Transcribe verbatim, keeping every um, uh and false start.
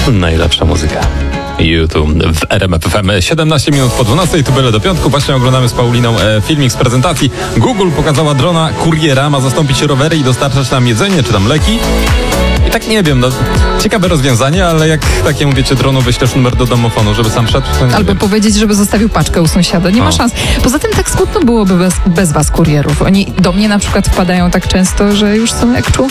Najlepsza muzyka. YouTube w R M F F M. siedemnaście minut po dwunastej, tu byle do piątku. Właśnie oglądamy z Pauliną e, filmik z prezentacji. Google pokazała drona kuriera, ma zastąpić rowery i dostarczać nam jedzenie czy tam leki. I tak nie wiem, no ciekawe rozwiązanie, ale jak takiemu, wiecie, dronu wyślesz numer do domofonu, żeby sam szedł, to nie Albo wiem. powiedzieć, żeby zostawił paczkę u sąsiada. Nie O. ma szans. Poza tym tak smutno byłoby bez, bez was kurierów. Oni do mnie na przykład wpadają tak często, że już są jak członkowie